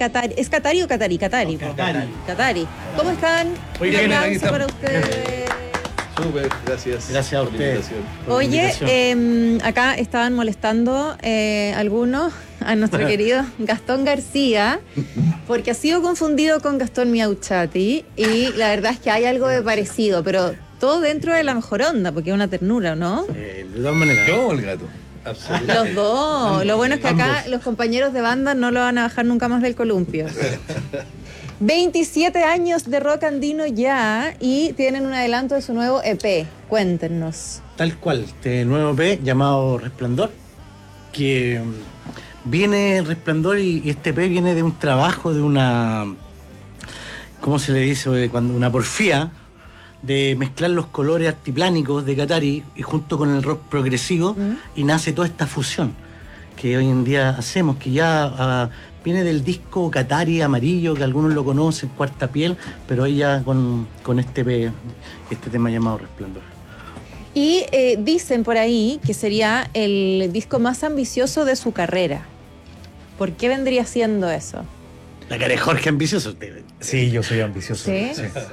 Catari. ¿Es Catari o Catari? Catari. No, Catari. Catari. ¿Cómo están? Muy Un bien, aplauso para ustedes. Súper, gracias. Gracias a por la ustedes. invitación. Oye, acá estaban molestando algunos a nuestro querido Gastón García, porque ha sido confundido con Gastón Miauchati, y la verdad es que hay algo de parecido, pero todo dentro de la mejor onda, porque es una ternura, ¿no? De todas maneras. Yo o el gato. Absolutamente. Los dos. Lo bueno es que acá Ambos. los compañeros de banda no lo van a bajar nunca más del columpio. 27 años de rock andino ya, y tienen un adelanto de su nuevo EP. Cuéntenos. Tal cual, este nuevo EP llamado Resplandor, que viene Resplandor y este EP viene de un trabajo, de una, ¿cómo se le dice? Cuando una porfía de mezclar los colores altiplánicos de Catari y junto con el rock progresivo, y nace toda esta fusión que hoy en día hacemos, que ya viene del disco Catari amarillo, que algunos lo conocen, Cuarta Piel, pero ella con este EP, este tema llamado Resplandor. Y dicen por ahí que sería el disco más ambicioso de su carrera. ¿Por qué vendría siendo eso? La cara de Jorge ambicioso. Usted. Sí, yo soy ambicioso. ¿Sí?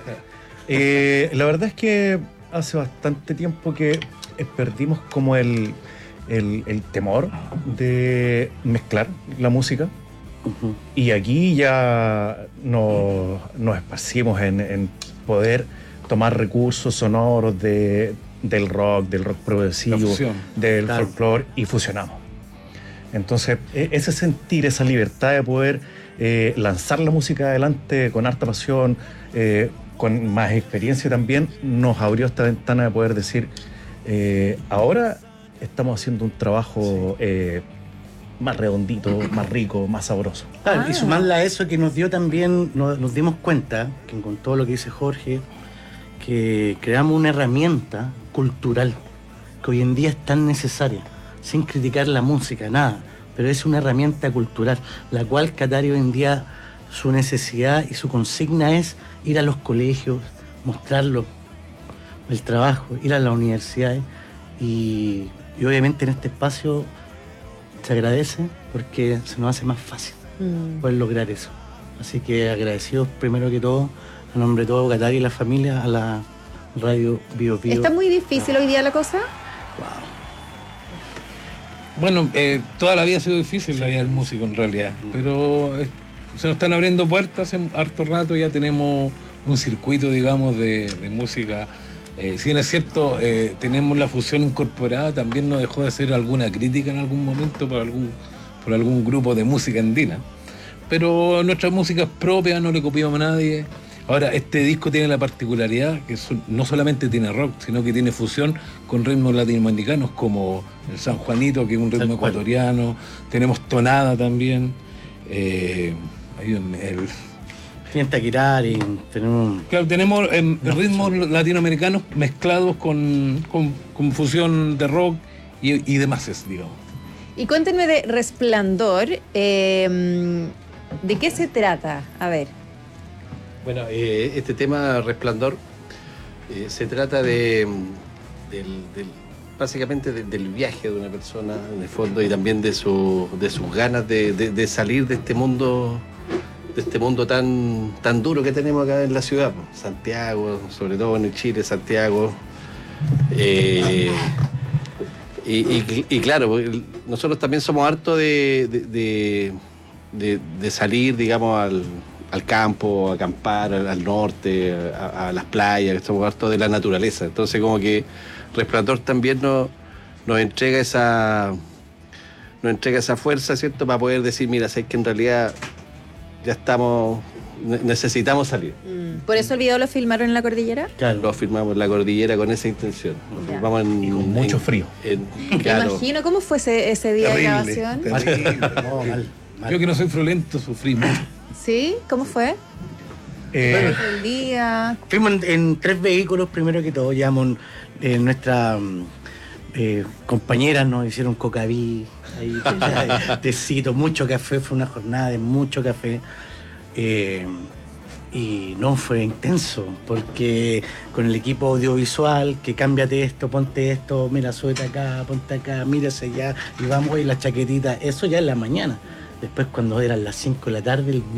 La verdad es que hace bastante tiempo que perdimos como el temor de mezclar la música. Uh-huh. Y aquí ya nos esparcimos en poder tomar recursos sonoros del rock progresivo, La fusión. del Claro. folclore, y fusionamos. Entonces, ese sentir, esa libertad de poder lanzar la música adelante con harta pasión, con más experiencia también, nos abrió esta ventana de poder decir, ahora estamos haciendo un trabajo más redondito, más rico, más sabroso. Claro, Ah. y sumarle a eso que nos dio también, nos dimos cuenta, que con todo lo que dice Jorge, que creamos una herramienta cultural que hoy en día es tan necesaria, sin criticar la música, nada, pero es una herramienta cultural, la cual Catari hoy en día, su necesidad y su consigna es ir a los colegios, mostrarlo, el trabajo, ir a las universidades, y obviamente en este espacio se agradece porque se nos hace más fácil poder lograr eso. Así que agradecidos primero que todo, a nombre de todo Catari y la familia, a la radio Bio Bio. ¿Está muy difícil hoy día la cosa? Bueno, toda la vida ha sido difícil la vida del músico en realidad, pero se nos están abriendo puertas en harto rato, ya tenemos un circuito, digamos, de música. Si bien es cierto, tenemos la fusión incorporada, también nos dejó de hacer alguna crítica en algún momento por algún grupo de música andina. Pero nuestra música es propia, no le copiamos a nadie. Ahora, este disco tiene la particularidad que no solamente tiene rock, sino que tiene fusión con ritmos latinoamericanos como el San Juanito, que es un ritmo ecuatoriano. Tenemos tonada también. Taquirari, tenemos... Claro, tenemos ritmos latinoamericanos mezclados con fusión de rock y demás, digamos. Y cuéntenme de Resplandor, ¿de qué se trata? A ver. Bueno, este tema Resplandor se trata básicamente del viaje de una persona en el fondo, y también de sus ganas de salir de este mundo tan duro que tenemos acá en la ciudad, pues. Santiago, sobre todo en Chile, Santiago. Y claro, pues, nosotros también somos hartos de salir, digamos, al campo, a acampar, al norte, a las playas, somos hartos de la naturaleza. Entonces, como que Resplandor también nos entrega esa fuerza, ¿cierto? Para poder decir, mira, sé que en realidad ya necesitamos salir. ¿Por eso el video lo filmaron en la cordillera? Claro. Lo firmamos en la cordillera con esa intención. Lo Ya. firmamos Y con mucho frío. Me Claro. imagino, ¿cómo fue ese día de grabación? No, mal. Yo que no soy friolento, sufrí mucho. ¿Sí? ¿Cómo fue? Eh, El día. Fuimos en 3 vehículos, primero que todo, llevamos nuestra compañeras, nos hicieron cocaví, ahí, tecito, mucho café, fue una jornada de mucho café. Y no, fue intenso, porque con el equipo audiovisual, que cámbiate esto, ponte esto, mira, súbete acá, ponte acá, mírase allá, y vamos, y la chaquetita, eso ya en la mañana. Después, cuando eran las 5 de la tarde, el